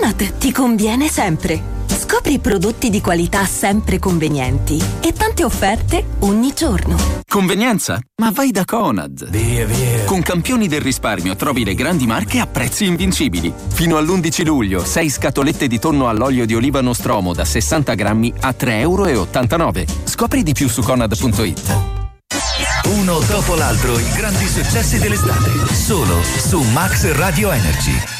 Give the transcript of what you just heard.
Conad ti conviene sempre. Scopri prodotti di qualità sempre convenienti e tante offerte ogni giorno. Convenienza? Ma vai da Conad. Via. Con Campioni del risparmio trovi le grandi marche a prezzi invincibili. Fino all'11 luglio, 6 scatolette di tonno all'olio di oliva Nostromo da 60 grammi a €3,89. Scopri di più su Conad.it. Uno dopo l'altro i grandi successi dell'estate. Solo su Max Radio Energy.